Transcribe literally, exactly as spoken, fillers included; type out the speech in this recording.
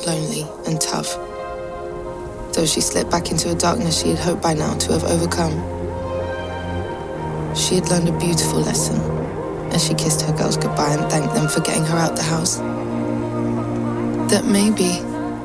lonely and tough. Though she slipped back into a darkness she had hoped by now to have overcome. She had learned a beautiful lesson as she kissed her girls goodbye and thanked them for getting her out the house. That maybe